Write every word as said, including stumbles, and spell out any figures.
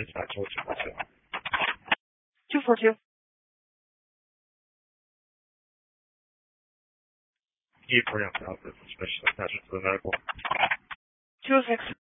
Dispatch, what's your question? two four two. You pronounce Alfred, special attachment to the medical. two oh six.